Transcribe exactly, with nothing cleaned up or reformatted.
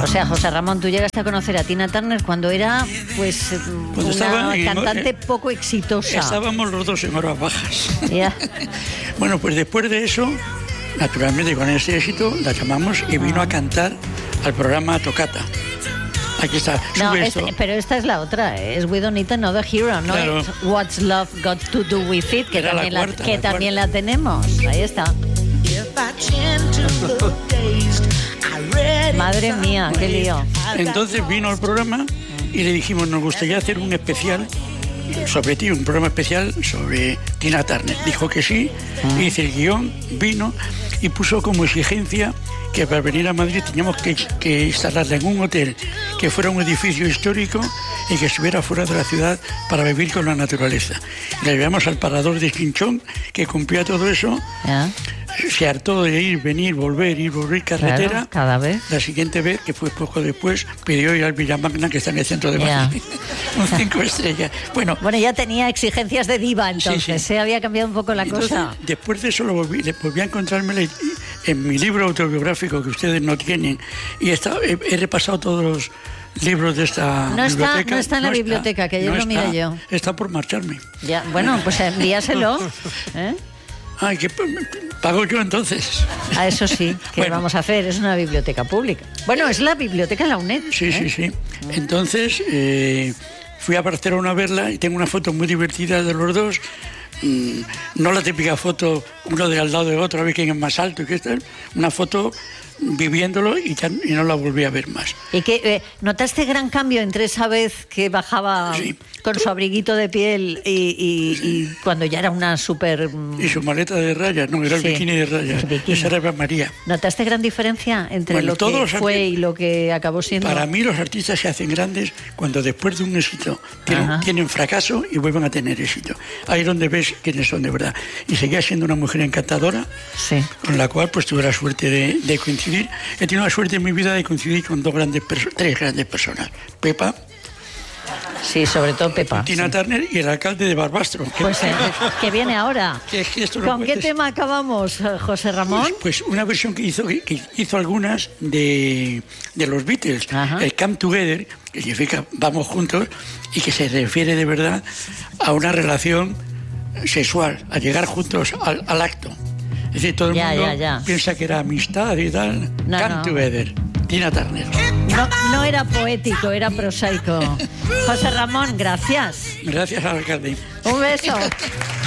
O sea, José Ramón, tú llegaste a conocer a Tina Turner cuando era, pues, Cuando una estaba en- cantante eh, poco exitosa. Estábamos los dos en horas bajas. Ya. Bueno, pues después de eso, naturalmente con ese éxito, la llamamos y vino a cantar al programa Tocata. Aquí está, No, sube es- esto. pero esta es la otra, ¿eh? Es We Don't Need Another Hero, ¿no? Claro. Es What's Love Got to Do With It, que, Era la también, la, cuarta, que la también la tenemos. Ahí está. Madre mía, qué lío. Entonces vino al programa y le dijimos, nos gustaría hacer un especial sobre ti, un programa especial sobre Tina Turner. Dijo que sí, hice el guión, vino y puso como exigencia que para venir a Madrid teníamos que, que instalarla en un hotel que fuera un edificio histórico y que estuviera fuera de la ciudad para vivir con la naturaleza. La llevamos al Parador de Chinchón, que cumplía todo eso. ¿Ya? Se hartó de ir, venir, volver, ir, volver, carretera. Claro, cada vez. La siguiente vez, que fue poco después, pidió ir al Villamagna, que está en el centro de Ya. Madrid. Un cinco estrellas. Bueno, Bueno, ya tenía exigencias de diva, entonces, Sí, sí. se había cambiado un poco la entonces, cosa. después de eso lo volví, le- volví a encontrármela y- en mi libro autobiográfico que ustedes no tienen. Y está, he, he repasado todos los libros de esta No está- biblioteca. no está en la biblioteca, que ayer no lo miré está, yo. Está por marcharme. Ya, bueno, pues envíaselo. ¿eh? Ay, que p- pago yo entonces. A eso sí, que Bueno. vamos a hacer, es una biblioteca pública. Bueno, es la biblioteca de la UNED. Sí, ¿eh? sí, sí. Entonces eh, fui a Barcelona a verla y tengo una foto muy divertida de los dos. Mm, no la típica foto, uno de al lado de otro, a ver quién es más alto y qué tal. Una foto viviéndolo y, ya, y no la volví a ver más. ¿Y que eh, notaste gran cambio entre esa vez que bajaba Sí. con su abriguito de piel y, y- y cuando ya era una súper... mm, Y su maleta de rayas, no, era el Sí, bikini de rayas. el bikini. Esa era Eva María. ¿Notaste gran diferencia entre Bueno, lo todos que los fue arti- y lo que acabó siendo? Para mí los artistas se hacen grandes cuando después de un éxito tienen, Ajá. tienen fracaso y vuelven a tener éxito. Ahí es donde ves quiénes son de verdad. Y seguía siendo una mujer encantadora, Sí. con la cual pues tuve la suerte de, de coincidir. He tenido la suerte en mi vida de coincidir con dos grandes perso- tres grandes personas. Pepa, Sí, sobre todo Pepa. Tina sí. Turner y el alcalde de Barbastro. Que- Pues eh, que viene ahora. que- que esto no ¿Con qué puedes- tema acabamos, eh, José Ramón? Pues, pues una versión que hizo, que, que hizo algunas de, de los Beatles, Ajá. el Come Together, que significa vamos juntos, y que se refiere de verdad a una relación sexual, a llegar juntos al, al acto. Es decir, todo el Ya, mundo ya, ya. piensa que era amistad y tal. No, Come no. Together, Tina Turner. No, no era poético, era prosaico. José Ramón, gracias. Gracias al alcalde. Un beso.